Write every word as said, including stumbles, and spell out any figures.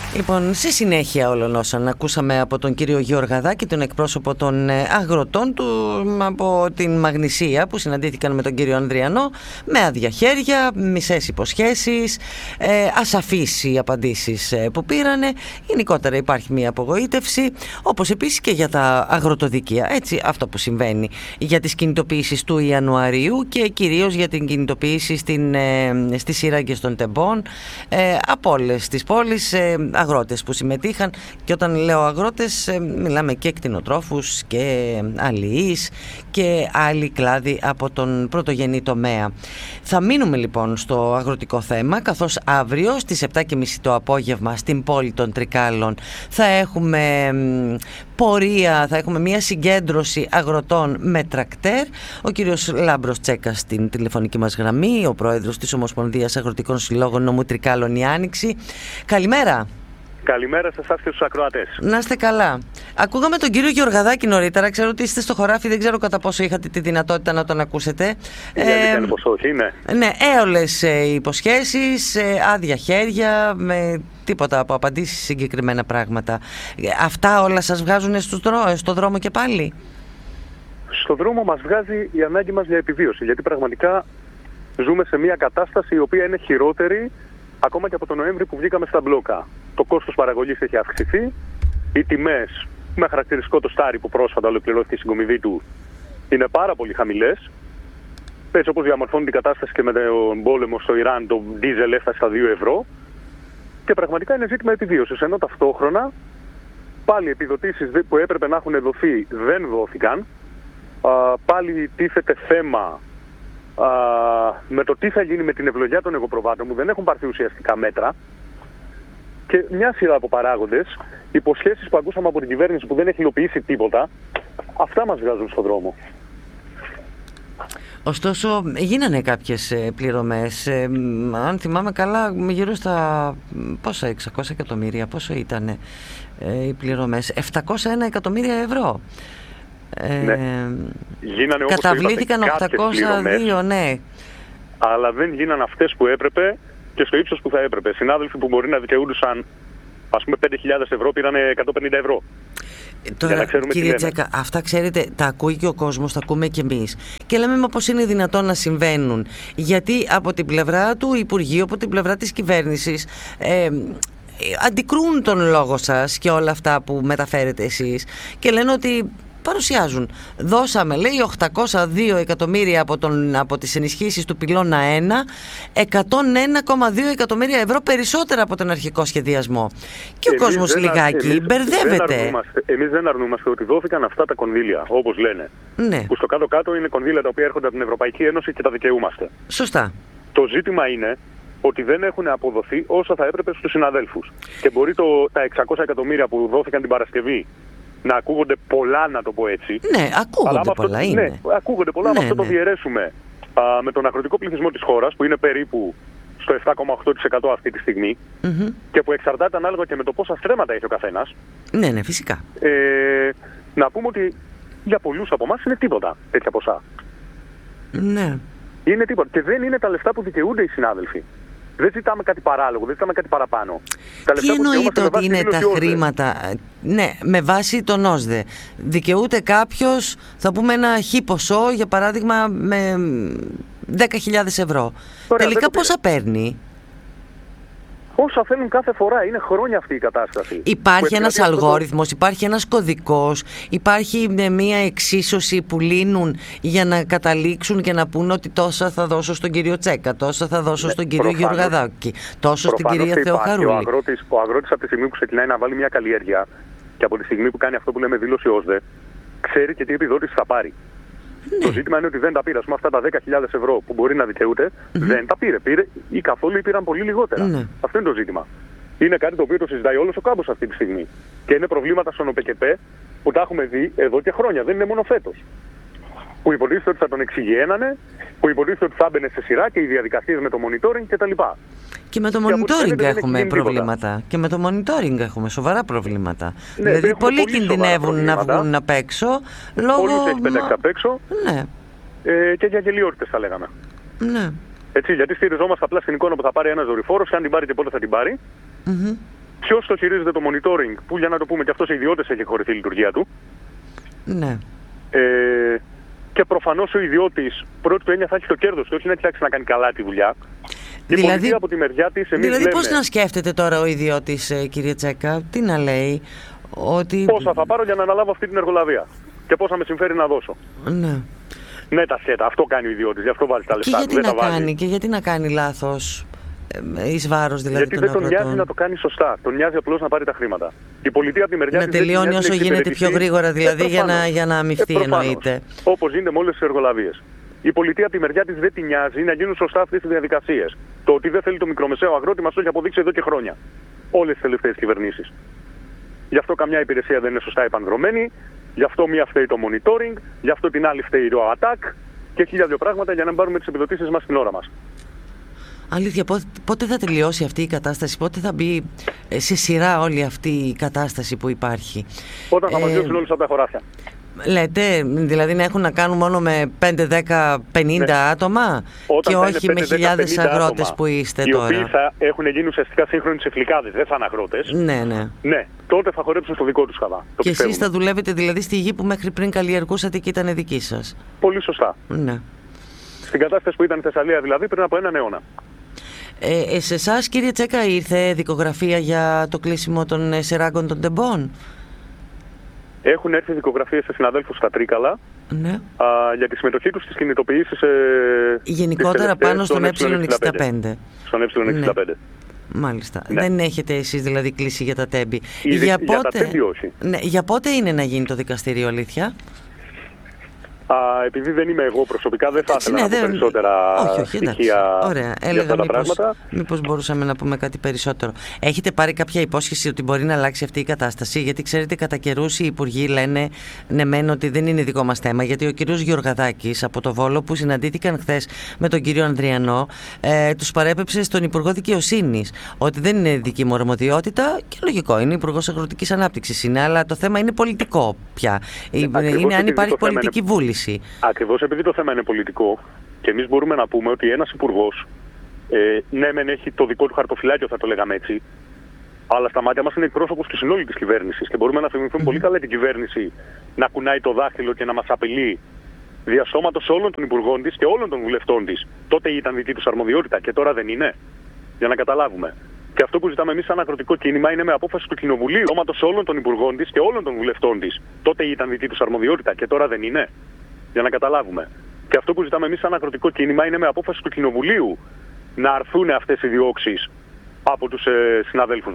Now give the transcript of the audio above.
Λοιπόν, σε συνέχεια όλων όσων ακούσαμε από τον κύριο Γεωργαδάκη, τον εκπρόσωπο των αγροτών του από την Μαγνησία, που συναντήθηκαν με τον κύριο Ανδριανό με άδεια χέρια, μισές υποσχέσεις, ε, ασαφείς οι απαντήσεις που πήρανε. Γενικότερα υπάρχει μια απογοήτευση, όπως επίσης και για τα αγροτοδικεία. Έτσι, αυτό που συμβαίνει για τις κινητοποιήσεις του Ιανουαρίου και κυρίως για την κινητοποίηση στην, ε, στις σύραγγες των τεμπών ε, από όλες τις πόλεις, ε, αγρότες που συμμετείχαν. Και όταν λέω αγρότες, ε, μιλάμε και κτηνοτρόφους και αλληλείς και άλλοι κλάδοι από τον πρωτογενή τομέα. Θα μείνουμε λοιπόν στο αγροτικό θέμα, καθώς αύριο στις επτά και μισή το απόγευμα στην πόλη των Τρικάλων θα έχουμε πορεία, θα έχουμε μια συγκέντρωση αγροτών με τρακτέρ. Ο κύριος Λάμπρος Τσέκας στην τηλεφωνική μας γραμμή, ο πρόεδρος της Ομοσπονδίας Αγροτικών Συλλόγων Νομού Τρικάλων η Άνοιξη. Καλημέρα. Καλημέρα σε εσάς και στους ακροατές. Να είστε καλά. Ακούγαμε τον κύριο Γεωργαδάκη νωρίτερα. Ξέρω ότι είστε στο χωράφι, δεν ξέρω κατά πόσο είχατε τη δυνατότητα να τον ακούσετε. Δεν ε, πως όχι, είναι. Ναι, έολες ε, υποσχέσεις, ε, άδεια χέρια, με τίποτα από απαντήσεις συγκεκριμένα πράγματα. Ε, αυτά όλα σας βγάζουν στο, δρό, στο δρόμο και πάλι? Στο δρόμο μας βγάζει η ανάγκη μας για επιβίωση. Γιατί πραγματικά ζούμε σε μια κατάσταση η οποία είναι χειρότερη ακόμα και από τον Νοέμβρη που βγήκαμε στα μπλόκα. Το κόστος παραγωγής έχει αυξηθεί, οι τιμές, με χαρακτηριστικό το στάρι που πρόσφατα ολοκληρώθηκε η συγκομιδή του, είναι πάρα πολύ χαμηλές. Έτσι όπως διαμορφώνει την κατάσταση και με τον πόλεμο στο Ιράν, το ντίζελ έφτασε στα δύο ευρώ και πραγματικά είναι ζήτημα επιβίωσης. Ενώ ταυτόχρονα πάλι οι επιδοτήσεις που έπρεπε να έχουν δοθεί δεν δόθηκαν. Α, πάλι τίθεται θέμα α, με το τι θα γίνει με την ευλογιά των εγωπροβάτων που δεν έχουν πάρθει ουσιαστικά μέτρα. Και μια σειρά από παράγοντες, υποσχέσεις που ακούσαμε από την κυβέρνηση που δεν έχει υλοποιήσει τίποτα, αυτά μας βγάζουν στον δρόμο. Ωστόσο, γίνανε κάποιες πληρωμές. Ε, αν θυμάμαι καλά, γύρω στα πόσα, εξακόσια εκατομμύρια, πόσο ήταν ε, οι πληρωμές? επτακόσια ένα εκατομμύρια ευρώ. Ε, ναι. Γίνανε, όπως καταβλήθηκαν οχτακόσια δύο, ναι. Αλλά δεν γίνανε αυτές που έπρεπε και στο ύψος που θα έπρεπε. Συνάδελφοι που μπορεί να δικαιούντουσαν, ας πούμε, πέντε χιλιάδες ευρώ πήραν εκατόν πενήντα ευρώ. Τώρα, κύριε Τσέκα, αυτά ξέρετε, τα ακούει και ο κόσμος, τα ακούμε και εμείς. Και λέμε, μα πώς είναι δυνατόν να συμβαίνουν? Γιατί από την πλευρά του Υπουργείου, από την πλευρά της κυβέρνησης, ε, αντικρούν τον λόγο σας και όλα αυτά που μεταφέρετε εσείς και λένε ότι παρουσιάζουν. Δώσαμε, λέει, οχτακόσια δύο εκατομμύρια από, τον, από τις ενισχύσεις του πυλώνα ένα, εκατόν ένα κόμμα δύο εκατομμύρια ευρώ περισσότερα από τον αρχικό σχεδιασμό. Και εμείς ο κόσμος λιγάκι εμείς μπερδεύεται. Εμείς δεν αρνούμαστε ότι δόθηκαν αυτά τα κονδύλια, όπως λένε. Ναι. Που στο κάτω-κάτω είναι κονδύλια τα οποία έρχονται από την Ευρωπαϊκή Ένωση και τα δικαιούμαστε. Σωστά. Το ζήτημα είναι ότι δεν έχουν αποδοθεί όσα θα έπρεπε στους συναδέλφους. Και μπορεί το, τα εξακόσια εκατομμύρια που δόθηκαν την Παρασκευή να ακούγονται πολλά, να το πω έτσι. Ναι, ακούγονται αλλά πολλά, αυτό, είναι. Ναι, ακούγονται πολλά, ναι, με αυτό ναι. το διαιρέσουμε α, με τον αγροτικό πληθυσμό της χώρας, που είναι περίπου στο επτά κόμμα οκτώ τοις εκατό αυτή τη στιγμή, mm-hmm. και που εξαρτάται ανάλογα και με το πόσα στρέμματα έχει ο καθένας. Ναι, ναι, φυσικά. Ε, να πούμε ότι για πολλούς από εμάς είναι τίποτα τέτοια ποσά. Ναι. Είναι τίποτα. Και δεν είναι τα λεφτά που δικαιούνται οι συνάδελφοι. Δεν ζητάμε κάτι παράλογο, δεν ζητάμε κάτι παραπάνω. Τι εννοείται ότι είναι τα χρήματα? Ναι, με βάση τον ΟΣΔΕ. Δικαιούται κάποιος, θα πούμε, ένα χ ποσό, για παράδειγμα, με δέκα χιλιάδες ευρώ. Ωραία, τελικά πόσα παίρνει? Όσα θέλουν κάθε φορά. Είναι χρόνια αυτή η κατάσταση. Υπάρχει ένας αλγόριθμος, το... υπάρχει ένας κωδικός, υπάρχει μια εξίσωση που λύνουν για να καταλήξουν και να πούν ότι τόσα θα δώσω στον κύριο Τσέκα, τόσα θα δώσω ναι, στον κύριο προφανώς, Γεωργαδάκη, τόσο στην κυρία Θεοχαρούλη. Ο αγρότης, ο αγρότης από τη στιγμή που ξεκινάει να βάλει μια καλλιέργεια και από τη στιγμή που κάνει αυτό που λέμε δήλωση ΟΣΔΕ, ξέρει και τι επιδότηση θα πάρει. Ναι. Το ζήτημα είναι ότι δεν τα πήρε. Πούμε, αυτά τα δέκα χιλιάδες ευρώ που μπορεί να δικαιούται, mm-hmm. δεν τα πήρε. πήρε ή καθόλου πήραν πολύ λιγότερα. Ναι. Αυτό είναι το ζήτημα. Είναι κάτι το οποίο το συζητάει όλος ο κάμπος αυτή τη στιγμή. Και είναι προβλήματα στον ΟΠΕΚΕΠΕ που τα έχουμε δει εδώ και χρόνια. Δεν είναι μόνο φέτος. Που υποτίθεται ότι θα τον εξηγιένανε, που υποτίθεται ότι θα έμπαινε σε σειρά και οι διαδικασίες με το monitoring κτλ. Και με το monitoring έχουμε προβλήματα. Τίποτα. Και με το monitoring έχουμε σοβαρά προβλήματα. Ναι, δηλαδή πολλοί κινδυνεύουν να βγουν απ' έξω λόγω. Πολλούς έχει πετάξει απ' έξω. Ναι. Ε, και για γελιότητες θα λέγαμε. Ναι. Έτσι, γιατί στηριζόμαστε απλά στην εικόνα που θα πάρει ένας δορυφόρος και αν την πάρει και πότε θα την πάρει. Mm-hmm. Ποιος το χειρίζεται το monitoring, που για να το πούμε και αυτός οι ιδιώτες έχει χωριστεί η λειτουργία του. Ναι. Ε, και προφανώς ο ιδιώτης πρώτη του έννοια θα έχει το κέρδος του, όχι να κοιτάξει να κάνει καλά τη δουλειά. Η Δηλαδή, πολιτεία από τη μεριά της, εμείς δηλαδή λέμε, πώς να σκέφτεται τώρα ο ιδιώτης, ε, κύριε Τσέκα, τι να λέει, ότι... πόσα θα πάρω για να αναλάβω αυτή την εργολαβία και πόσα με συμφέρει να δώσω. Ναι. Ναι, τα σχέτα, αυτό κάνει ο ιδιώτης, γι' αυτό βάζει τα Και λεφτά. γιατί, δεν να τα βάζει. κάνει, και γιατί να κάνει λάθος, ε, εις βάρος δηλαδή Γιατί των δεν τον αγροτών. νοιάζει να το κάνει σωστά. Τον νοιάζει απλώς να πάρει τα χρήματα. Η πολιτεία από τη μεριά Να της δεν τελειώνει την νοιάζει όσο να γίνεται εξυπηρετηθεί. πιο γρήγορα δηλαδή, Ε, για, να, προφανώς. για να αμυφθεί, Ε, προφανώς. εννοείται. Όπως γίνεται με όλες τις εργολαβίες. Η πολιτεία από τη μεριά της δεν την νοιάζει να γίνουν σωστά αυτές τις διαδικασίες. Το ότι δεν θέλει το μικρομεσαίο αγρότη μας το έχει αποδείξει εδώ και χρόνια. Όλες τις τελευταίες κυβερνήσεις. Γι' αυτό καμιά υπηρεσία δεν είναι σωστά επανδρομένη, γι' αυτό μία φταίει το monitoring, γι' αυτό την άλλη φταίει το attack και χίλια δύο πράγματα για να πάρουμε τις επιδοτήσεις μας στην ώρα μας. Αλήθεια, πότε, πότε θα τελειώσει αυτή η κατάσταση, πότε θα μπει ε, σε σειρά όλη αυτή η κατάσταση που υπάρχει. Όταν θα Ε, μας διώξουν όλους από τα χωράφια. Λέτε, δηλαδή να έχουν να κάνουν μόνο με πέντε, δέκα, πενήντα Ναι. άτομα Όταν και θα είναι όχι με πέντε, δέκα, χιλιάδες πενήντα αγρότες άτομα, που είστε οι τώρα. οποίοι θα έχουν γίνει ουσιαστικά σύγχρονοι τσεφλικάδες, δεν θα είναι αγρότες. Ναι, ναι. Ναι, τότε θα χορέψουν στο δικό τους χαβά. Το Και εσείς πιστεύουμε. θα δουλεύετε δηλαδή στη γη που μέχρι πριν καλλιεργούσατε και ήταν δική σας. Πολύ σωστά. Ναι. Στην κατάσταση που ήταν η Θεσσαλία δηλαδή πριν από έναν αιώνα. Ε, ε, σε εσάς, κύριε Τσέκα, ήρθε δικογραφία για το κλείσιμο των ε, σειράγκων των τεμπών? Έχουν έρθει δικογραφίες σε συναδέλφους στα Τρίκαλα Ναι. α, για τη συμμετοχή τους στις κινητοποιήσεις. Ε, γενικότερα τις πάνω στον ε τελευταίες, εξήντα πέντε. Στον ε εξήντα πέντε. Μάλιστα. Ναι. Δεν έχετε εσείς δηλαδή κλείσει για τα τέμπη. Η δι- για τα τέμπη όχι. Ναι, για πότε είναι να γίνει το δικαστήριο, αλήθεια? Α, επειδή δεν είμαι εγώ προσωπικά, δεν θα Έτσι, ήθελα ναι, να πω δεν- περισσότερα όχι, όχι, εντάξει. στοιχεία Ωραία. για Έλεγα αυτά τα μήπως, πράγματα. μήπως μπορούσαμε να πούμε κάτι περισσότερο. Έχετε πάρει κάποια υπόσχεση ότι μπορεί να αλλάξει αυτή η κατάσταση? Γιατί ξέρετε, κατά καιρούς οι υπουργοί λένε ναι, μεν ότι δεν είναι δικό μας θέμα. Γιατί ο κύριος Γεωργαδάκης από το Βόλο, που συναντήθηκαν χθες με τον κύριο Ανδριανό, ε, τους παρέπεψε στον Υπουργό Δικαιοσύνης ότι δεν είναι δική μου αρμοδιότητα. Και λογικό, είναι Υπουργός Αγροτικής Ανάπτυξης είναι, αλλά το θέμα είναι πολιτικό πια. Ε, είναι ακριβώς αν επειδή υπάρχει το θέμα πολιτική είναι- βούληση. Ακριβώς επειδή το θέμα είναι πολιτικό και εμείς μπορούμε να πούμε ότι ένας υπουργός, ε, ναι μεν έχει το δικό του χαρτοφυλάκιο, θα το λέγαμε έτσι, αλλά στα μάτια μας είναι εκπρόσωπος του συνόλου της κυβέρνησης και μπορούμε να θυμηθούμε πολύ καλά την κυβέρνηση να κουνάει το δάχτυλο και να μας απειλεί διασώματος όλων των υπουργών της και όλων των βουλευτών της. Τότε ήταν δική τους αρμοδιότητα και τώρα δεν είναι. Για να καταλάβουμε. Και αυτό που ζητάμε εμείς σαν αγροτικό κίνημα είναι με απόφαση του Κοινοβουλίου, σώματος όλων των υπουργών της και όλων των βουλευτών της. Τότε ήταν δική τους αρμοδιότητα και τώρα δεν είναι. Για να καταλάβουμε. Και αυτό που ζητάμε εμείς σαν αγροτικό κίνημα είναι με απόφαση του Κοινοβουλίου να αρθούν αυτές οι διώξεις από τους ε, συναδέλφους.